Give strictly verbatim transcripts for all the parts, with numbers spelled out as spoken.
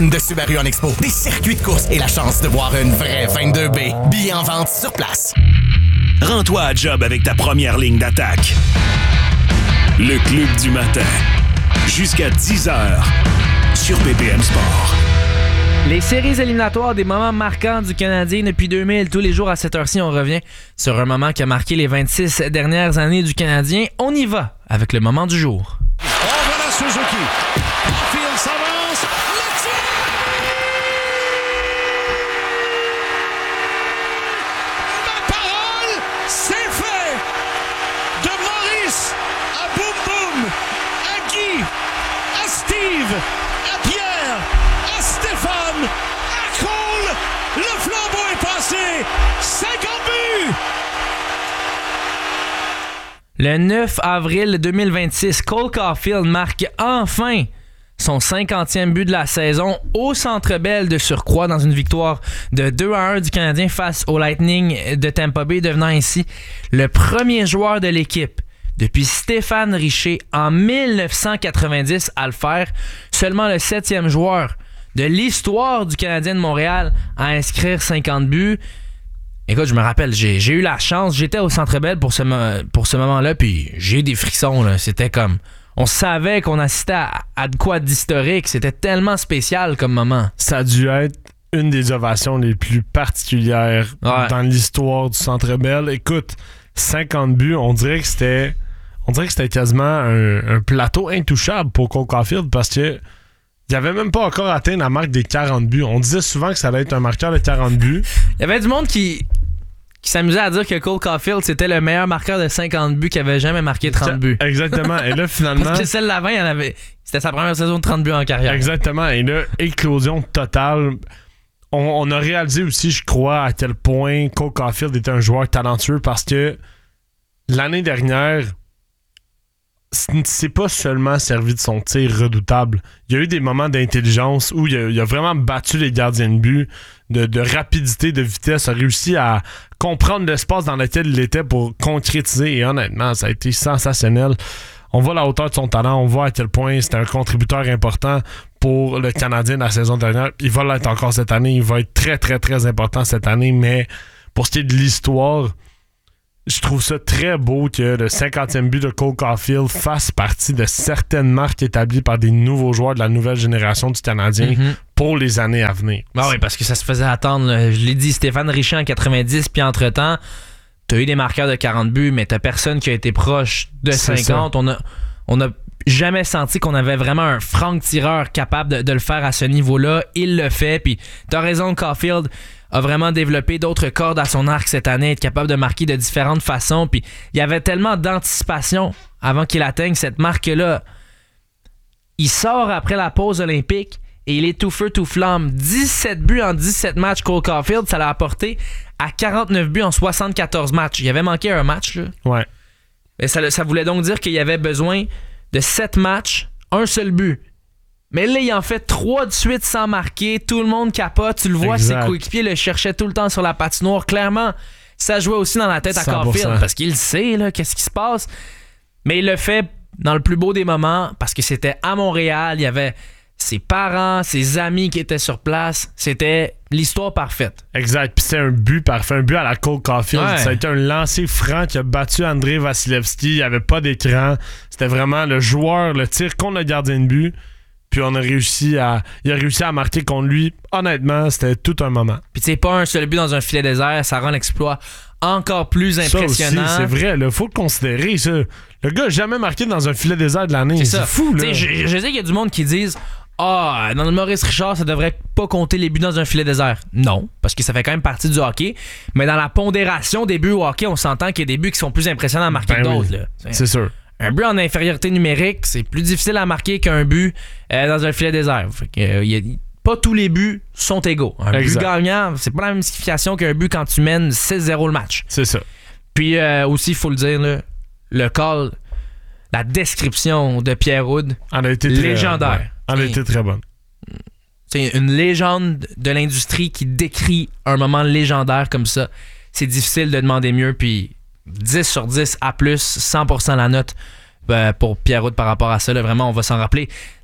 De Subaru en Expo, des circuits de course et la chance de voir une vraie vingt-deux B. Billets en vente sur place. Rends-toi à job avec ta première ligne d'attaque. Le Club du matin. Jusqu'à dix heures sur B P M Sport. Les séries éliminatoires des moments marquants du Canadien depuis deux mille. Tous les jours à cette heure-ci, on revient sur un moment qui a marqué les vingt-six dernières années du Canadien. On y va avec le moment du jour. Oh, voilà Suzuki. Caulfield s'avance. Le tir! Ma parole, c'est fait! De Maurice à Boum Boum, à Guy, à Steve, à Pierre, à Stéphane, à Cole, le flambeau est passé! cinquante buts! Le neuf avril deux mille vingt-six, Cole Caulfield marque enfin son cinquantième but de la saison au Centre Bell de surcroît dans une victoire de deux à un du Canadien face au Lightning de Tampa Bay, devenant ainsi le premier joueur de l'équipe depuis Stéphane Richer en mille neuf cent quatre-vingt-dix à le faire, seulement le septième joueur de l'histoire du Canadien de Montréal à inscrire cinquante buts. Écoute, je me rappelle, j'ai, j'ai eu la chance, j'étais au Centre Bell pour ce, pour ce moment-là, puis j'ai eu des frissons, là. C'était comme, on savait qu'on assistait à, à de quoi d'historique, c'était tellement spécial comme moment. Ça a dû être une des ovations les plus particulières ouais. dans l'histoire du Centre Bell. Écoute, cinquante buts, on dirait que c'était, on dirait que c'était quasiment un, un plateau intouchable pour Cole Caulfield, parce que il avait même pas encore atteint la marque des quarante buts. On disait souvent que ça allait être un marqueur de quarante buts. Il y avait du monde qui, qui s'amusait à dire que Cole Caulfield, c'était le meilleur marqueur de cinquante buts qui avait jamais marqué trente buts. Exactement. Et là, finalement... Parce que celle d'avant, il en avait... c'était sa première saison de trente buts en carrière. Exactement. Et là, éclosion totale. On, on a réalisé aussi, je crois, à quel point Cole Caulfield était un joueur talentueux, parce que l'année dernière... c'est pas seulement servi de son tir redoutable. Il y a eu des moments d'intelligence où il a, il a vraiment battu les gardiens de but, de, de rapidité, de vitesse, a réussi à comprendre l'espace dans lequel il était pour concrétiser, et honnêtement, ça a été sensationnel. On voit la hauteur de son talent, on voit à quel point c'était un contributeur important pour le Canadien de la saison dernière. Il va l'être encore cette année, il va être très très très important cette année, mais pour ce qui est de l'histoire, je trouve ça très beau que le cinquantième but de Cole Caulfield fasse partie de certaines marques établies par des nouveaux joueurs de la nouvelle génération du Canadien mm-hmm. pour les années à venir. Ah oui, parce que ça se faisait attendre. Je l'ai dit, Stéphane Richer en quatre-vingt-dix, puis entre-temps, t'as eu des marqueurs de quarante buts, mais t'as personne qui a été proche de C'est cinquante. Ça. On a, on a jamais senti qu'on avait vraiment un franc-tireur capable de, de le faire à ce niveau-là. Il le fait, puis t'as raison, Caulfield a vraiment développé d'autres cordes à son arc cette année, être capable de marquer de différentes façons. Puis il y avait tellement d'anticipation avant qu'il atteigne cette marque-là. Il sort après la pause olympique et il est tout feu, tout flamme. dix-sept buts en dix-sept matchs, Cole Caulfield, ça l'a apporté à quarante-neuf buts en soixante-quatorze matchs. Il avait manqué un match, là. Ouais. Mais ça, ça voulait donc dire qu'il y avait besoin de sept matchs, un seul but. Mais là, il en fait trois de suite sans marquer. Tout le monde capote. Tu le vois, exact. Ses coéquipiers le cherchaient tout le temps sur la patinoire. Clairement, ça jouait aussi dans la tête à Caulfield parce qu'il sait là, qu'est-ce qui se passe. Mais il le fait dans le plus beau des moments parce que c'était à Montréal. Il y avait ses parents, ses amis qui étaient sur place. C'était l'histoire parfaite. Exact. Puis c'est un but parfait. Un but à la Cole Caulfield. Ouais. Ça a été un lancer franc qui a battu Andrei Vasilevski. Il n'y avait pas d'écran. C'était vraiment le joueur, le tir contre le gardien de but. Puis on a réussi à, il a réussi à marquer contre lui. Honnêtement, c'était tout un moment. Puis tu sais, pas un seul but dans un filet désert, ça rend l'exploit encore plus impressionnant. Ça aussi, c'est vrai, il faut le considérer, ça. Le gars n'a jamais marqué dans un filet désert de l'année. C'est, c'est fou, là. Je, je sais qu'il y a du monde qui disent Ah, oh, dans le Maurice Richard, ça devrait pas compter les buts dans un filet désert. Non, parce que ça fait quand même partie du hockey. Mais dans la pondération des buts au hockey, on s'entend qu'il y a des buts qui sont plus impressionnants à marquer ben que d'autres. Oui. Là. C'est sûr. Un but en infériorité numérique, c'est plus difficile à marquer qu'un but euh, dans un filet désert. Fait que, euh, y a, pas tous les buts sont égaux. Un exact. But gagnant, c'est pas la même signification qu'un but quand tu mènes six zéro le match. C'est ça. Puis euh, aussi, il faut le dire, là, le call, la description de Pierre Houde, elle a été légendaire. Très, ouais, elle a été très bonne. C'est une légende de l'industrie qui décrit un moment légendaire comme ça. C'est difficile de demander mieux, puis dix sur dix A plus, cent pour cent la note euh, pour Pierre Houde par rapport à ça. Là, vraiment, on va s'en rappeler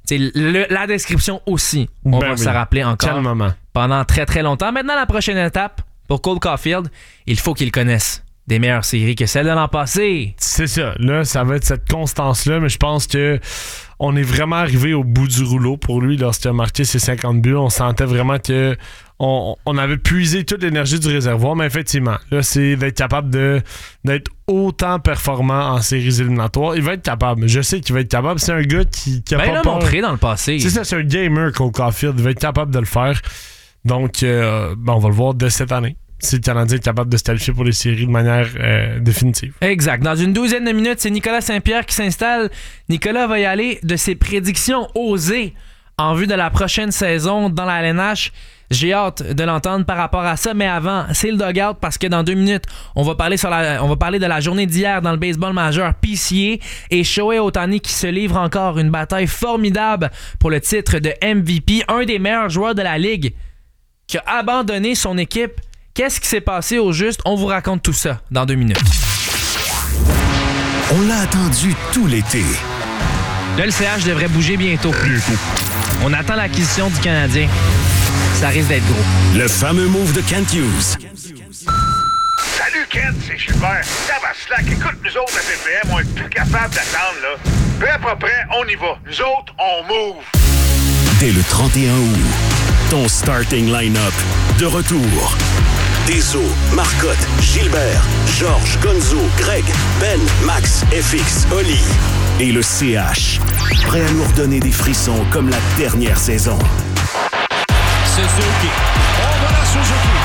le, la description aussi, on ben va oui. se rappeler encore. Quel moment. Pendant très très longtemps. Maintenant, la prochaine étape pour Cole Caulfield, il faut qu'il connaisse des meilleures séries que celles de l'an passé. C'est ça. Là, ça va être cette constance-là, mais je pense que on est vraiment arrivé au bout du rouleau pour lui lorsqu'il a marqué ses cinquante buts. On sentait vraiment que on, on avait puisé toute l'énergie du réservoir, mais effectivement, là, c'est d'être capable de d'être autant performant en séries éliminatoires. Il va être capable. Je sais qu'il va être capable. C'est un gars qui, qui a Ben, pas il l'a peur. montré dans le passé. C'est ça, c'est un gamer, Cole Caulfield. Il va être capable de le faire. Donc, euh, ben, on va le voir dès cette année. Si le Canadien est capable de se qualifier pour les séries de manière euh, définitive. Exact. Dans une douzaine de minutes, c'est Nicolas Saint-Pierre qui s'installe. Nicolas va y aller de ses prédictions osées en vue de la prochaine saison dans la L N H. J'ai hâte de l'entendre par rapport à ça, mais avant, c'est le dugout parce que dans deux minutes, on va parler sur la, on va parler de la journée d'hier dans le baseball majeur P C A et Shohei Ohtani qui se livre encore une bataille formidable pour le titre de M V P, un des meilleurs joueurs de la ligue qui a abandonné son équipe. Qu'est-ce qui s'est passé au juste? On vous raconte tout ça dans deux minutes. On l'a attendu tout l'été. Là, le C H devrait bouger bientôt. On attend l'acquisition du Canadien. Ça risque d'être gros. Le fameux move de Kent Hughes. Salut Kent, c'est Gilbert. Tabarnak, écoute, nous autres à P P M, on est plus capable d'attendre, là. Prêt à peu près, on y va. Nous autres, on move. Dès le trente et un août, ton starting line-up de retour. Deso, Marcotte, Gilbert, Georges, Gonzo, Greg, Ben, Max, F X, Oli et le C H. Prêt à nous redonner des frissons comme la dernière saison. Suzuki. Oh, voilà Suzuki.